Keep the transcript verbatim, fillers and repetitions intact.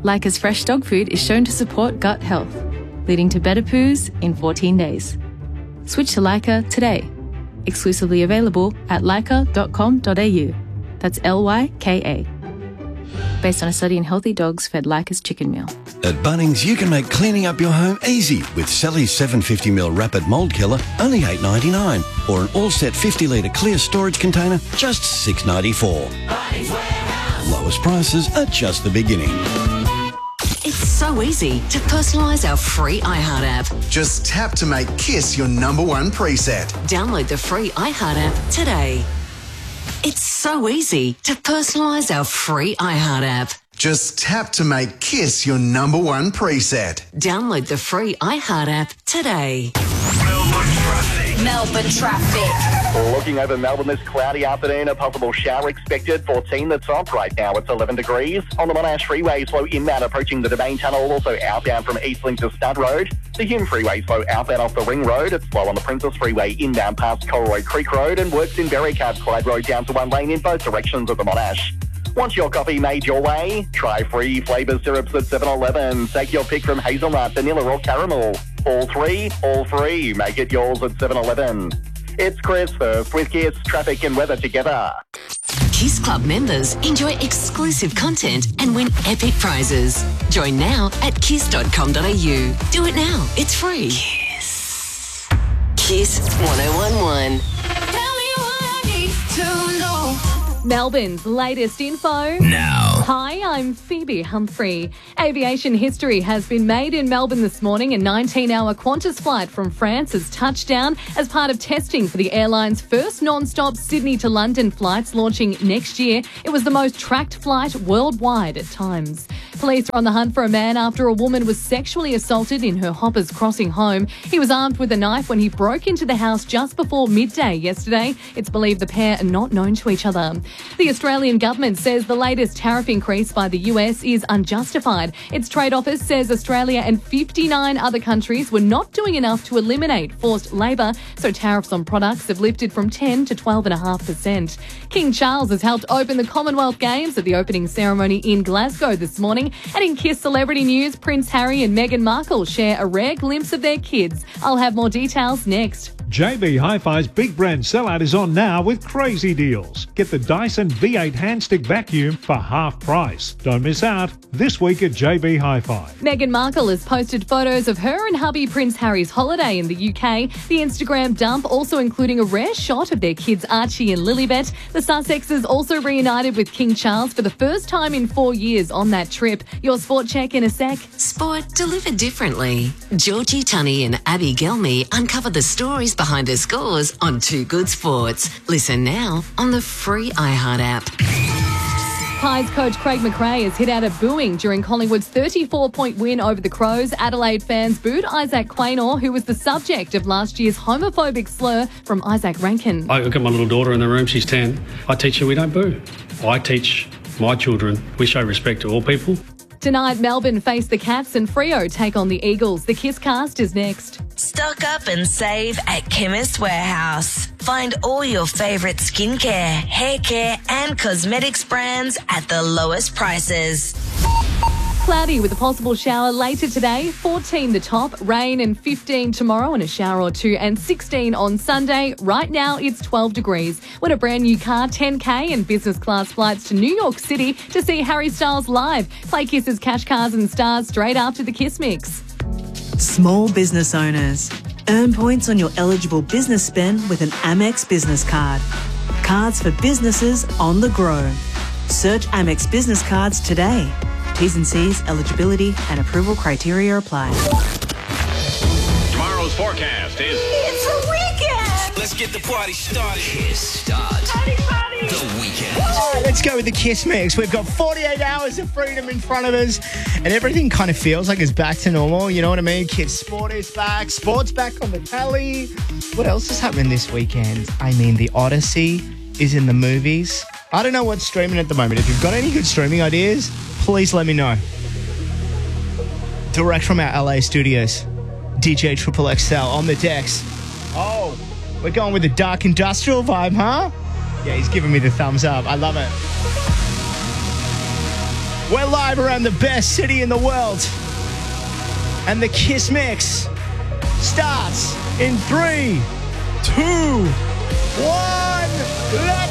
Lyca's fresh dog food is shown to support gut health, leading to better poos in fourteen days. Switch to Lyca today. Exclusively available at lyca dot com dot a u. That's L Y K A. Based on a study in healthy dogs fed Lyca's chicken meal. At Bunnings, you can make cleaning up your home easy with Sally's seven hundred fifty milliliter Rapid Mold Killer, only eight ninety-nine, or an all-set fifty litre clear storage container, just six ninety-four. Bunnings Warehouse. Lowest prices are just the beginning. It's so easy to personalise our free iHeart app. Just tap to make Kiss your number one preset. Download the free iHeart app today. It's so easy to personalise our free iHeart app. Just tap to make Kiss your number one preset. Download the free iHeart app today. Melbourne traffic. Melbourne traffic. Looking over Melbourne this cloudy afternoon, a possible shower expected. fourteen the top. Right now it's eleven degrees. On the Monash Freeway, slow inbound approaching the Domain Tunnel, also outbound from Eastlink to Stud Road. The Hume Freeway, slow outbound off the Ring Road. It's slow on the Princess Freeway, inbound past Colroy Creek Road, and works in Berrycard Clyde Road down to one lane in both directions of the Monash. Want your coffee made your way? Try free flavour syrups at seven eleven. Take your pick from hazelnut, vanilla or caramel. All three, all free. Make it yours at seven eleven. It's Chris first with Kiss, traffic and weather together. Kiss Club members enjoy exclusive content and win epic prizes. Join now at kiss dot com dot a u. Do it now. It's free. Kiss. Kiss one oh one one. Tell me what I need to know. Melbourne's latest info. Now. Hi, I'm Phoebe Humphrey. Aviation history has been made in Melbourne this morning. A nineteen hour Qantas flight from France has touched down as part of testing for the airline's first non-stop Sydney to London flights launching next year. It was the most tracked flight worldwide at times. Police are on the hunt for a man after a woman was sexually assaulted in her Hoppers Crossing home. He was armed with a knife when he broke into the house just before midday yesterday. It's believed the pair are not known to each other. The Australian government says the latest tariff increase by the U S is unjustified. Its trade office says Australia and fifty-nine other countries were not doing enough to eliminate forced labour, so tariffs on products have lifted from ten to twelve point five percent. King Charles has helped open the Commonwealth Games at the opening ceremony in Glasgow this morning. And in Kiss celebrity news, Prince Harry and Meghan Markle share a rare glimpse of their kids. I'll have more details next. J B Hi-Fi's Big Brand Sellout is on now with crazy deals. Get the Dyson V eight Handstick Vacuum for half price. Don't miss out this week at J B Hi-Fi. Meghan Markle has posted photos of her and hubby Prince Harry's holiday in the U K. The Instagram dump also including a rare shot of their kids Archie and Lilibet. The Sussexes also reunited with King Charles for the first time in four years on that trip. Your sport check in a sec. Sport delivered differently. Georgie Tunney and Abby Gelmy uncover the stories behind the scores on Two Good Sports. Listen now on the free iHeart app. Pies coach Craig McRae has hit out a booing during Collingwood's thirty-four point win over the Crows. Adelaide fans booed Isaac Quaynor, who was the subject of last year's homophobic slur from Isaac Rankin. I got my little daughter in the room, she's ten. I teach her we don't boo. I teach my children we show respect to all people. Tonight, Melbourne face the Cats and Freo take on the Eagles. The Kiss Cast is next. Stock up and save at Chemist Warehouse. Find all your favourite skincare, hair care and cosmetics brands at the lowest prices. Cloudy with a possible shower later today, fourteen the top, rain and fifteen tomorrow and a shower or two and sixteen on Sunday. Right now it's twelve degrees. Win a brand new car, ten K and business class flights to New York City to see Harry Styles live. Play Kiss's Cash Cars and Stars straight after the Kiss Mix. Small business owners. Earn points on your eligible business spend with an Amex business card. Cards for businesses on the grow. Search Amex business cards today. T's and C's, eligibility and approval criteria apply. Tomorrow's forecast is... It's a weekend! Let's get the party started. Kiss start. Party, party! The weekend. All right, let's go with the Kiss Mix. We've got forty-eight hours of freedom in front of us, and everything kind of feels like it's back to normal. You know what I mean? Kids Sport is back. Sport's back on the tally. What else is happening this weekend? I mean, The Odyssey is in the movies. I don't know what's streaming at the moment. If you've got any good streaming ideas, please let me know. Direct from our L A studios, D J Triple X L on the decks. Oh, we're going with the dark industrial vibe, huh? Yeah, he's giving me the thumbs up. I love it. Tomorrow's forecast is... It's a weekend. Let's get the party started. Kiss start. Party, party. The weekend. All right, let's go with the Kiss Mix. We've got forty-eight hours of freedom in front of us, and everything kind of feels like it's back to normal. You know what I mean? Kids Sport is back. Sport's back on the tally. Tomorrow's forecast is... Direct from our L A studios, D J Triple X L on the decks. Oh, we're going with the dark industrial vibe, huh? Yeah, he's giving me the thumbs up. I love it. We're live around the best city in the world. And the Kiss Mix starts in three, two, one. Let's